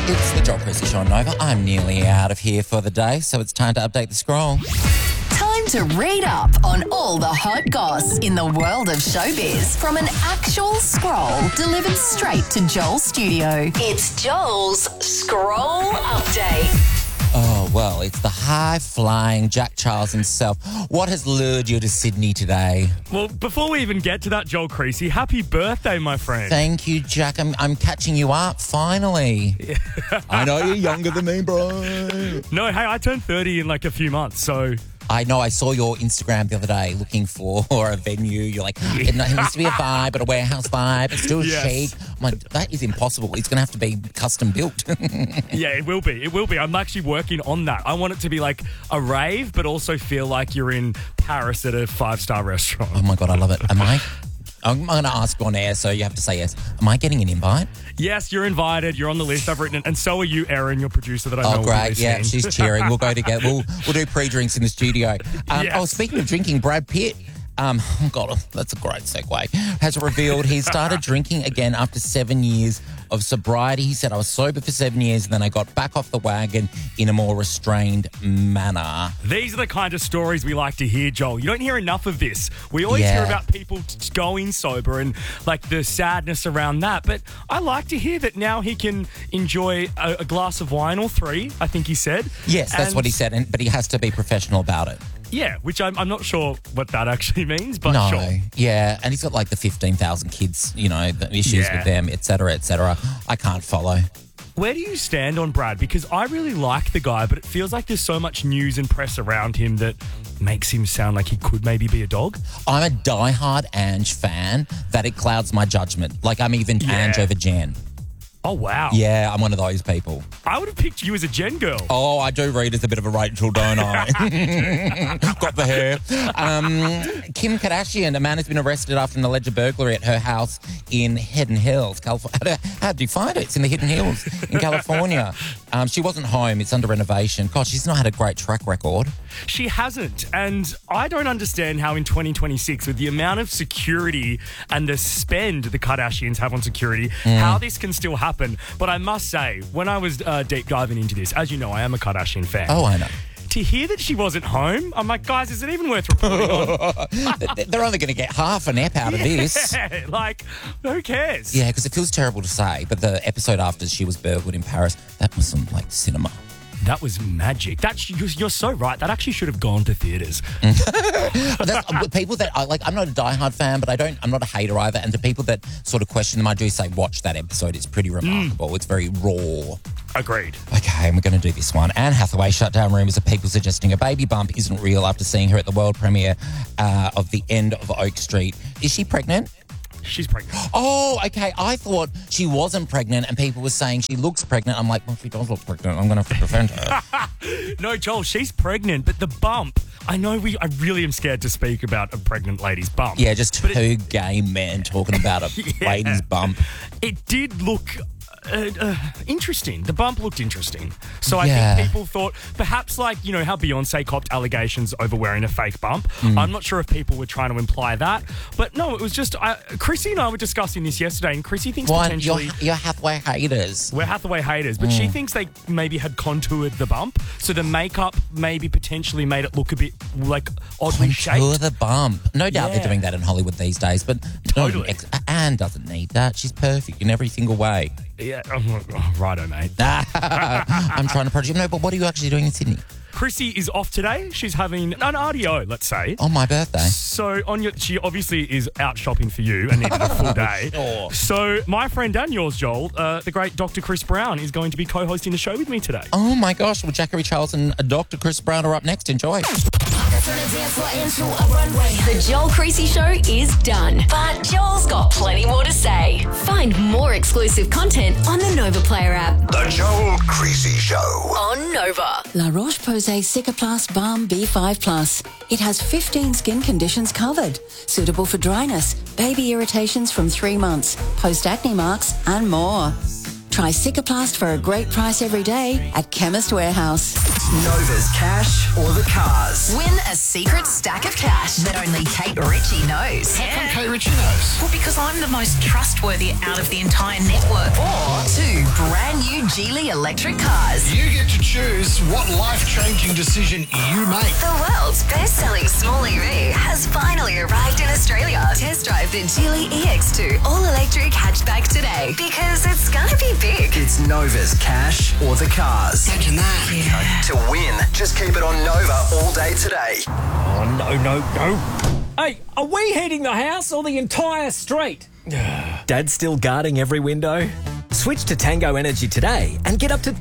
It's the Joel Creasy Show on Nova. I'm nearly out of here for the day, so it's time to update the scroll. Time to read up on all the hot goss in the world of showbiz from an actual scroll delivered straight to Joel's studio. It's Joel's Scroll Update. Oh, well, it's the high-flying Jack Charles himself. What has lured you to Sydney today? Well, before we even get to that, Joel Creasy, happy birthday, my friend. Thank you, Jack. I'm catching you up, finally. I know you're younger than me, bro. No, hey, I turned 30 in like a few months, so... I know, I saw your Instagram the other day looking for a venue. You're like, it needs to be a vibe, but a warehouse vibe. It's still chic. I'm like, that is impossible. It's going to have to be custom built. Yeah, it will be. It will be. I'm actually working on that. I want it to be like a rave, but also feel like you're in Paris at a 5-star restaurant. Oh, my God, I love it. I'm going to ask on air, so you have to say yes. Am I getting an invite? Yes, you're invited. You're on the list. I've written it. And so are you, Erin, your producer that I know. Oh, great. Will be Yeah, listening. she's cheering. We'll go together. We'll do pre-drinks in the studio. Yes. Oh, speaking of drinking, Brad Pitt, God, that's a great segue, has revealed he started drinking again after 7 years of sobriety. He said, I was sober for 7 years and then I got back off the wagon in a more restrained manner. These are the kind of stories we like to hear, Joel. You don't hear enough of this. We always hear about people going sober and like the sadness around that. But I like to hear that now he can enjoy a glass of wine or 3, I think he said. Yes, that's what he said, but he has to be professional about it. Yeah, which I'm not sure what that actually means, but no, sure. Yeah, and he's got like the 15,000 kids, you know, the issues with them, et cetera, et cetera. I can't follow. Where do you stand on Brad? Because I really like the guy, but it feels like there's so much news and press around him that makes him sound like he could maybe be a dog. I'm a diehard Ange fan that it clouds my judgment. Like I'm even Ange over Jen. Oh, wow. Yeah, I'm one of those people. I would have picked you as a Jen girl. Oh, I do read as a bit of a Rachel, don't I? Got the hair. Kim Kardashian, a man has been arrested after an alleged burglary at her house in Hidden Hills, California. How do you find it? It's in the Hidden Hills in California. She wasn't home. It's under renovation. God, she's not had a great track record. She hasn't. And I don't understand how in 2026, with the amount of security and the spend the Kardashians have on security, how this can still happen. But I must say, when I was deep diving into this, as you know, I am a Kardashian fan. Oh, I know. To hear that she wasn't home, I'm like, guys, is it even worth reporting on? They're only going to get half an ep out of this. Like, who cares? Yeah, because it feels terrible to say, but the episode after she was burgled in Paris, that was some, like, cinema. That was magic. You're so right. That actually should have gone to theatres. But that's, people that I'm not a diehard fan, but I'm not a hater either. And to people that sort of question them, I do say watch that episode. It's pretty remarkable. It's very raw. Agreed. Okay, and we're going to do this one. Anne Hathaway shut down rumours of people suggesting a baby bump isn't real after seeing her at the world premiere of The End of Oak Street. Is she pregnant? She's pregnant. Oh, okay. I thought she wasn't pregnant and people were saying she looks pregnant. I'm like, well, she does look pregnant. I'm going to have to defend her. No, Joel, she's pregnant, but the bump, I really am scared to speak about a pregnant lady's bump. Yeah, just two gay men talking about a lady's bump. It did look... interesting. The bump looked interesting. So I think people thought perhaps like, you know, how Beyonce copped allegations over wearing a fake bump. I'm not sure if people were trying to imply that. But no, it was just, Chrissy and I were discussing this yesterday and Chrissy thinks potentially... You're Hathaway haters. We're Hathaway haters. But she thinks they maybe had contoured the bump. So the makeup maybe potentially made it look a bit like oddly shaped. Contour the bump. No doubt they're doing that in Hollywood these days. But Totally. Anne doesn't need that. She's perfect in every single way. Yeah, righto, mate. I'm trying to project. No, but what are you actually doing in Sydney? Chrissy is off today. She's having an RDO, let's say. On my birthday. So she obviously is out shopping for you and needed a full day. Sure. So my friend and yours, Joel, the great Dr. Chris Brown, is going to be co-hosting the show with me today. Oh my gosh! Well, Jackery Charles and Dr. Chris Brown are up next. Enjoy. The Joel Creasy Show is done, but Joel's got plenty more to say. Find more exclusive content on the Nova Player app. The Joel Creasy Show. On Nova. La Roche-Posay Cicaplast Balm B5 Plus. It has 15 skin conditions covered. Suitable for dryness, baby irritations from 3 months, post-acne marks, and more. Try Cicaplast for a great price every day at Chemist Warehouse. Nova's cash or the cars. Win a secret stack of cash that only Kate Ritchie knows. How come Kate Ritchie knows? Well, because I'm the most trustworthy out of the entire network. Or 2 brand new Geely Electric Cars. You get to choose what life-changing decision you make. The world's best-selling small EV has finally arrived in Australia. Test drive the Geely EX2 all-electric hatchback today because it's gonna be big. It's Nova's Cash or the Cars. Imagine that. Yeah. To win, just keep it on Nova all day today. Oh, no. Hey, are we heating the house or the entire street? Dad's still guarding every window? Switch to Tango Energy today and get up to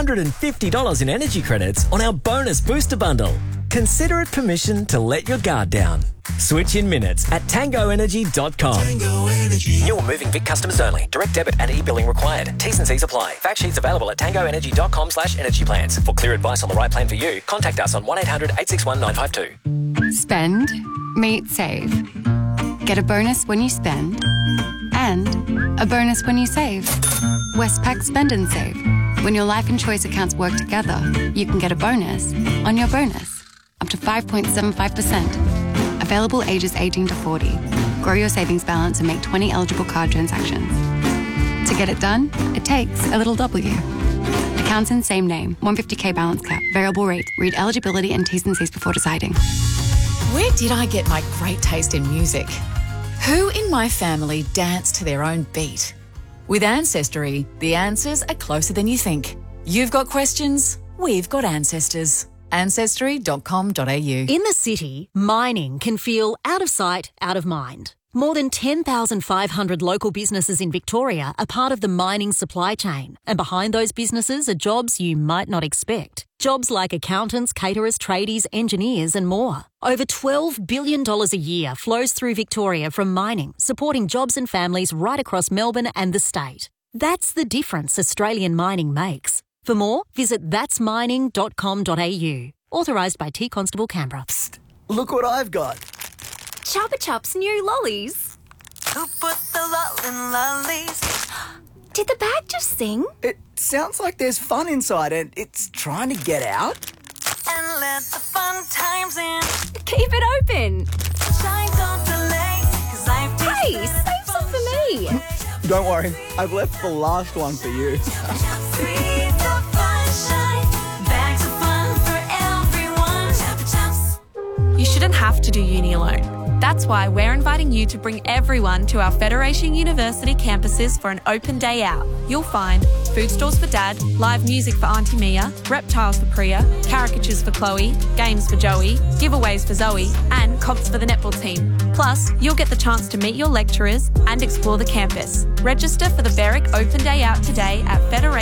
$250 in energy credits on our bonus booster bundle. Consider it permission to let your guard down. Switch in minutes at tangoenergy.com. Tango Energy. New or moving Vic customers only. Direct debit and e-billing required. T's and C's apply. Fact sheets available at tangoenergy.com/energy plans. For clear advice on the right plan for you, contact us on 1-800-861-952. Spend, meet, save. Get a bonus when you spend and a bonus when you save. Westpac Spend and Save. When your life and choice accounts work together, you can get a bonus on your bonus, up to 5.75%. Available ages 18 to 40. Grow your savings balance and make 20 eligible card transactions. To get it done, it takes a little W. Accounts in same name, 150k balance cap, variable rate. Read eligibility and T's and C's before deciding. Where did I get my great taste in music? Who in my family danced to their own beat? With Ancestry, the answers are closer than you think. You've got questions, we've got ancestors. Ancestry.com.au. In the city, mining can feel out of sight, out of mind. More than 10,500 local businesses in Victoria are part of the mining supply chain, and behind those businesses are jobs you might not expect. Jobs like accountants, caterers, tradies, engineers and more. Over $12 billion a year flows through Victoria from mining, supporting jobs and families right across Melbourne and the state. That's the difference Australian mining makes. For more, visit that'smining.com.au. Authorised by T Constable Canberra. Psst, look what I've got. Chupa Chups new lollies. Who put the lol in lollies? Did the bag just sing? It sounds like there's fun inside and it's trying to get out. And let the fun times in. Keep it open. Shine, don't delay, 'cause I've tasted. Hey, save some for me. Don't worry, I've left the last one for you. You shouldn't have to do uni alone. That's why we're inviting you to bring everyone to our Federation University campuses for an open day out. You'll find food stalls for Dad, live music for Auntie Mia, reptiles for Priya, caricatures for Chloe, games for Joey, giveaways for Zoe, and comps for the netball team. Plus, you'll get the chance to meet your lecturers and explore the campus. Register for the Berwick Open Day out today at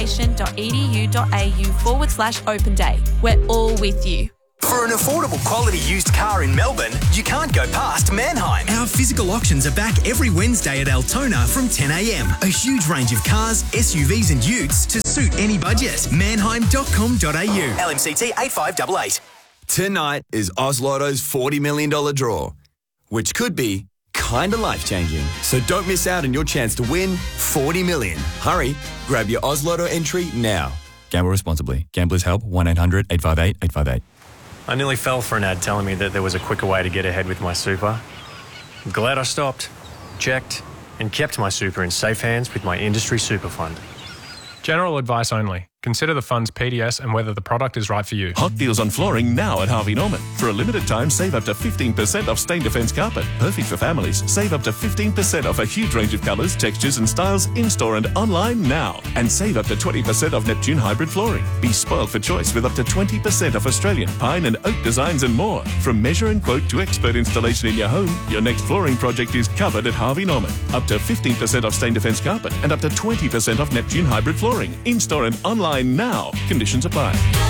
federation.edu.au/open day. We're all with you. For an affordable quality used car in Melbourne, you can't go past Mannheim. Our physical auctions are back every Wednesday at Altona from 10 a.m. A huge range of cars, SUVs and utes to suit any budget. Mannheim.com.au. LMCT 8588. Tonight is Oz Lotto's $40 million draw, which could be kinda life-changing. So don't miss out on your chance to win $40 million. Hurry, grab your Oz Lotto entry now. Gamble responsibly. Gamblers Help 1-800-858-858. I nearly fell for an ad telling me that there was a quicker way to get ahead with my super. I'm glad I stopped, checked, and kept my super in safe hands with my industry super fund. General advice only. Consider the fund's PDS and whether the product is right for you. Hot deals on flooring now at Harvey Norman. For a limited time, save up to 15% off Stain Defence carpet. Perfect for families. Save up to 15% off a huge range of colours, textures and styles in-store and online now. And save up to 20% off Neptune hybrid flooring. Be spoiled for choice with up to 20% off Australian pine and oak designs and more. From measure and quote to expert installation in your home, your next flooring project is covered at Harvey Norman. Up to 15% off Stain Defence carpet and up to 20% off Neptune hybrid flooring. In-store and online now. Conditions apply.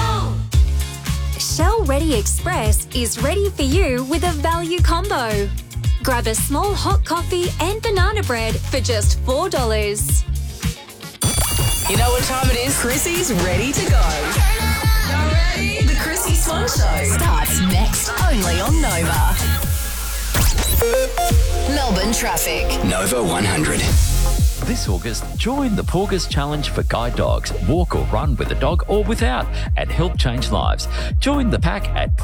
Shell Ready Express is ready for you with a value combo. Grab a small hot coffee and banana bread for just $4. You know what time it is? Chrissy's ready to go. Y'all ready? The Chrissy Swan Show starts next, only on Nova. Melbourne traffic. Nova 100. This August, join the Porgus Challenge for guide dogs. Walk or run with a dog or without and help change lives. Join the pack at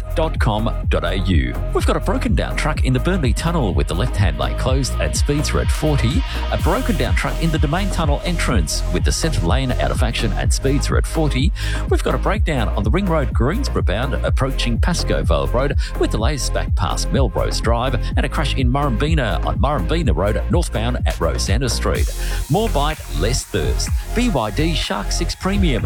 porgus.com.au. We've got a broken down truck in the Burnley Tunnel with the left-hand lane closed and speeds are at 40. A broken down truck in the Domain Tunnel entrance with the centre lane out of action and speeds are at 40. We've got a breakdown on the Ring Road Greensboro bound approaching Pascoe Vale Road with delays back past Melrose Drive and a crash in Murrumbina on Murrumbina Road northbound at Rosanna Street. More bite, less thirst. BYD Shark 6 Premium,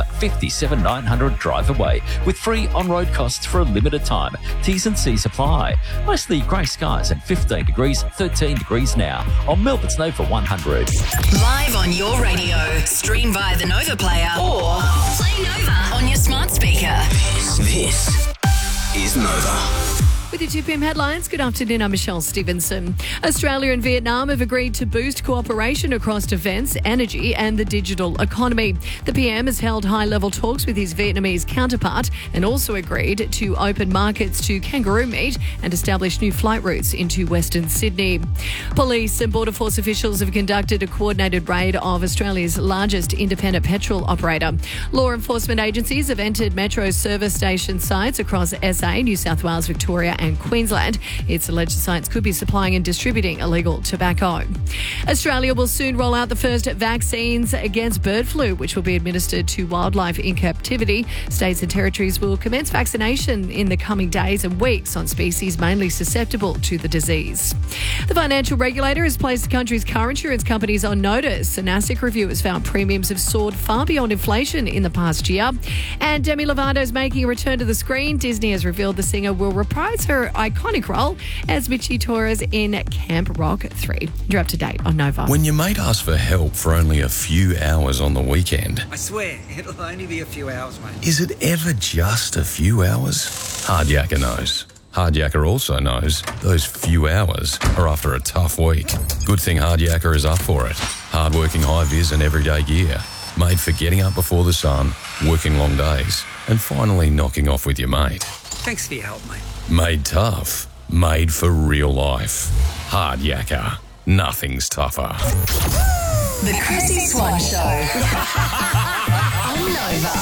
57,900 drive away with free on-road costs for a limited time. T's and C's apply. Mostly grey skies and 15 degrees, 13 degrees now on Melbourne's Nova 100. Live on your radio. Stream via the Nova player or play Nova on your smart speaker. This is Nova. With your 2 p.m. headlines, good afternoon, I'm Michelle Stevenson. Australia and Vietnam have agreed to boost cooperation across defence, energy and the digital economy. The PM has held high-level talks with his Vietnamese counterpart and also agreed to open markets to kangaroo meat and establish new flight routes into Western Sydney. Police and Border Force officials have conducted a coordinated raid of Australia's largest independent petrol operator. Law enforcement agencies have entered Metro service station sites across SA, New South Wales, Victoria and Queensland. It's alleged sites could be supplying and distributing illegal tobacco. Australia will soon roll out the first vaccines against bird flu, which will be administered to wildlife in captivity. States and territories will commence vaccination in the coming days and weeks on species mainly susceptible to the disease. The financial regulator has placed the country's car insurance companies on notice. An ASIC review has found premiums have soared far beyond inflation in the past year. And Demi Lovato is making a return to the screen. Disney has revealed the singer will reprise her iconic role as Mitchie Torres in Camp Rock 3. You're up to date on Nova. When your mate asks for help for only a few hours on the weekend, I swear, it'll only be a few hours, mate. is it ever just a few hours? Hardyacker knows. Hardyacker also knows those few hours are after a tough week. Good thing Hardyacker is up for it. Hardworking high-vis and everyday gear. Made for getting up before the sun, working long days, and finally knocking off with your mate. Thanks for your help, mate. Made tough. Made for real life. Hardyacker. Nothing's tougher. The Chrissy Swan Show. On Nova.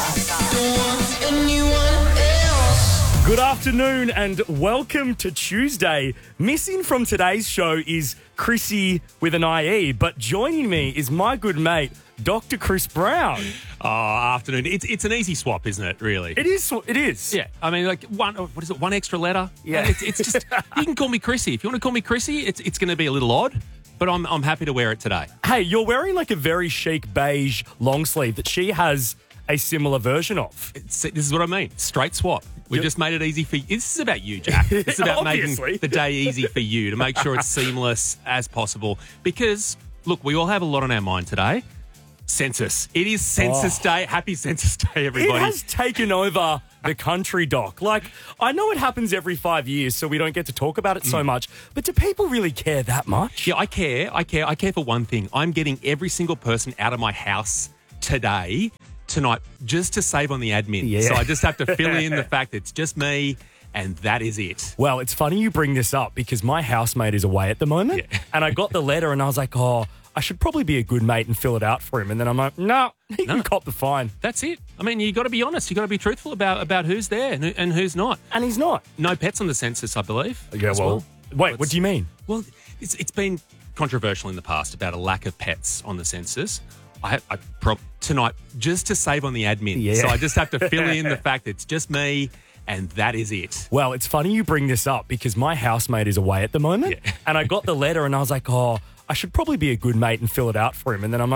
Good afternoon and welcome to Tuesday. Missing from today's show is Chrissy with an IE, but joining me is my good mate, Dr. Chris Brown. Oh, afternoon. It's an easy swap, isn't it, really? It is. It is. Yeah. I mean, like, one extra letter? Yeah. It's just, you can call me Chrissy. If you want to call me Chrissy, it's going to be a little odd, but I'm happy to wear it today. Hey, you're wearing like a very chic beige long sleeve that she has a similar version of. This is what I mean. Straight swap. We just made it easy for you. This is about you, Jack. It's about making the day easy for you, to make sure it's seamless as possible. Because, look, we all have a lot on our mind today. Census. It is Census Day. Happy Census Day, everybody. It has taken over the country, Doc. Like, I know it happens every 5 years, so we don't get to talk about it so much, but do people really care that much? Yeah, I care. I care for one thing. I'm getting every single person out of my house tonight, just to save on the admin. Yeah. So I just have to fill in the fact that it's just me, and that is it. Well, it's funny you bring this up because my housemate is away at the moment, and I got the letter and I was like, oh, I should probably be a good mate and fill it out for him. And then I'm like, no, he can cop the fine. That's it. I mean, you got to be honest. You got to be truthful about who's there and who's not. And he's not. No pets on the census, I believe. Yeah, well, wait, what do you mean? Well, it's been controversial in the past about a lack of pets on the census. Tonight, just to save on the admin. Yeah. So I just have to fill in the fact that it's just me, and that is it. Well, it's funny you bring this up because my housemate is away at the moment, and I got the letter and I was like, oh, I should probably be a good mate and fill it out for him. And then I'm like,